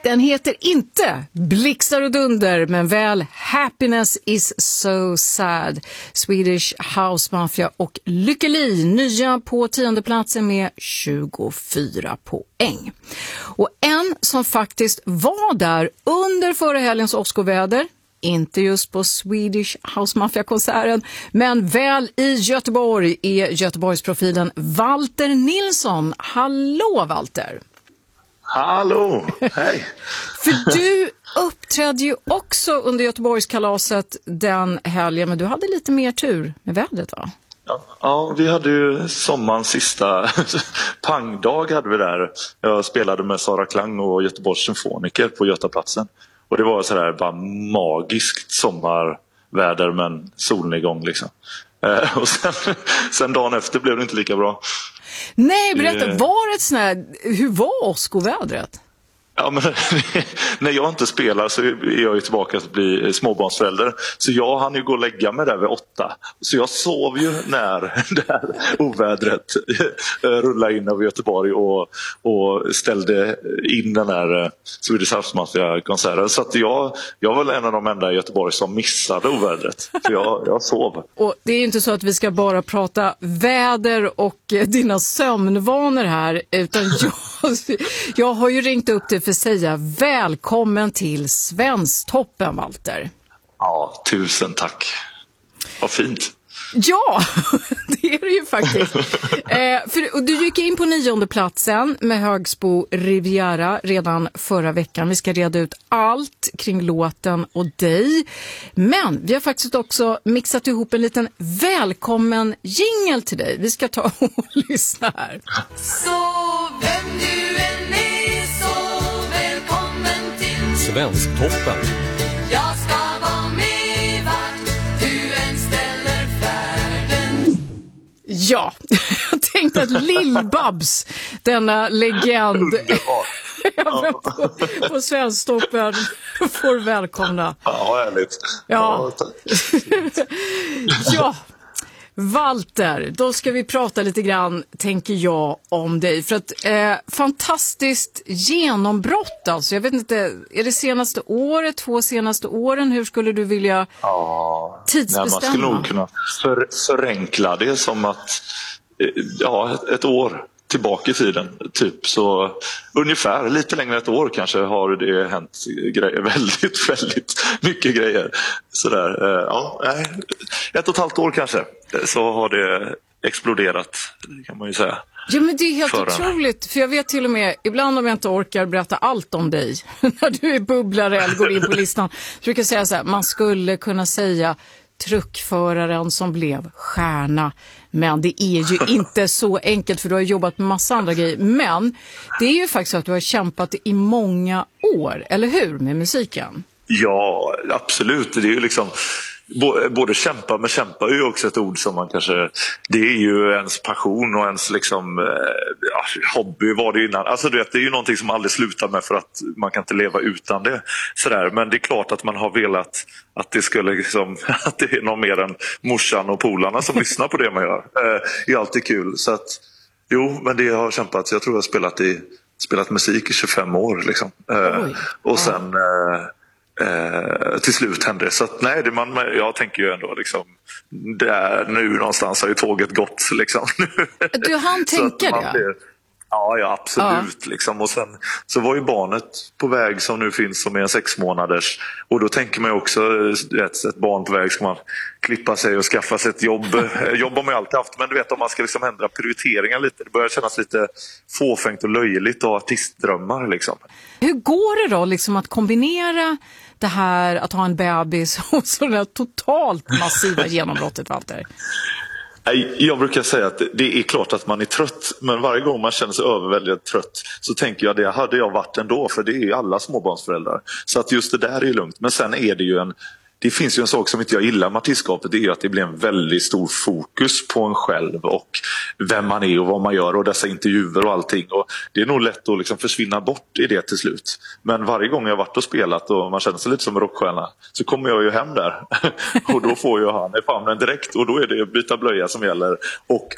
Den heter inte Blixtar och dunder, men väl Happiness is so sad. Swedish House Mafia och Lykke Li, nya på 10:e platsen med 24 poäng. Och en som faktiskt var där under förra helgens Oscarväder, inte just på Swedish House Mafia-konserten, men väl i Göteborg, är Göteborgsprofilen Walter Nilsson. Hallå Walter! Hallå, hej! För du uppträdde ju också under Göteborgskalaset den helgen, men du hade lite mer tur med vädret, va? Ja, vi hade ju sommarens sista pangdag hade vi där. Jag spelade med Sara Klang och Göteborgs symfoniker på Götaplatsen. Och det var sådär bara magiskt sommarväder med en solnedgång liksom. Och sen dagen efter blev det inte lika bra. Nej, berätta, hur var Oscarvädret? Ja, men när jag inte spelar så är jag ju tillbaka att bli småbarnsförälder. Så jag hann ju gå och lägga mig där vid 8. Så jag sov ju när det här ovädret rullade in över Göteborg och ställde in den här Swedish House Mafia-konserten. Så att jag var väl en av de enda i Göteborg som missade ovädret. För jag sov. Och det är ju inte så att vi ska bara prata väder och dina sömnvanor här, utan jag har ju ringt upp dig för att säga välkommen till Svensktoppen, Walter. Ja, tusen tack. Vad fint. Ja, det är det ju faktiskt. Och du gick in på 9:e platsen med Högsbo Riviera redan förra veckan. Vi ska reda ut allt kring låten och dig. Men vi har faktiskt också mixat ihop en liten välkommen jingle till dig. Vi ska ta och lyssna här. Så vem du än är, så välkommen till Svensktoppen. Jag ska vara med vart du än ställer färden. Ja, jag tänkte att Lill-Babs, denna legend på Svensktoppen, får välkomna. Ja, härligt. Ja. Ja. Walter, då ska vi prata lite grann, tänker jag, om dig. För att fantastiskt genombrott alltså. Jag vet inte, är det senaste året, 2 senaste åren? Hur skulle du vilja tidsbestämma? Man skulle nog kunna förenkla det som att ett år tillbaka i tiden typ, så ungefär lite längre ett år kanske har det hänt grejer, väldigt mycket grejer sådär, 1,5 år kanske, så har det exploderat, kan man ju säga. Ja, men det är helt otroligt, för jag vet till och med ibland om jag inte orkar berätta allt om dig när du är bubblare eller går in på listan, så brukar jag säga så här, man skulle kunna säga truckföraren som blev stjärna, men det är ju inte så enkelt, för du har jobbat med massa andra grejer. Men det är ju faktiskt så att du har kämpat i många år, eller hur, med musiken? Ja, absolut. Det är ju liksom både kämpa, men kämpa är ju också ett ord som man kanske, det är ju ens passion och ens liksom hobby var det innan. Alltså du vet, det är ju någonting som aldrig slutar med, för att man kan inte leva utan det sådär. Men det är klart att man har velat att det skulle liksom, att det är någon mer än morsan och polarna som lyssnar på det man gör. Det är alltid kul. Så att men det har kämpat. Så jag tror jag har spelat musik i 25 år liksom. Och sen till slut hände det. Så att, nej, jag tänker ju ändå liksom, nu någonstans har ju tåget gått liksom. Du hann tänka det? Ja, absolut. Liksom. Och sen så var ju barnet på väg som nu finns, som är en 6 månaders. Och då tänker man ju också, ett barn på väg ska man klippa sig och skaffa sig ett jobb. Jobb har man ju alltid haft, men du vet, om man ska liksom ändra prioriteringar lite. Det börjar kännas lite fåfängt och löjligt och artistdrömmar liksom. Hur går det då liksom att kombinera det här, att ha en bebis och sådär totalt massiva genombrottet, Walter? Jag brukar säga att det är klart att man är trött, men varje gång man känner sig överväldigt trött så tänker jag, det hade jag varit ändå, för det är ju alla småbarnsföräldrar. Så att just det där är ju lugnt. Men sen är det ju det finns ju en sak som inte jag gillar med artistskapet, det är ju att det blir en väldigt stor fokus på en själv och vem man är och vad man gör och dessa intervjuer och allting. Och det är nog lätt att liksom försvinna bort i det till slut. Men varje gång jag har varit och spelat och man känner sig lite som en rockstjärna, så kommer jag ju hem där och då får jag han i famnen direkt, och då är det byta blöja som gäller och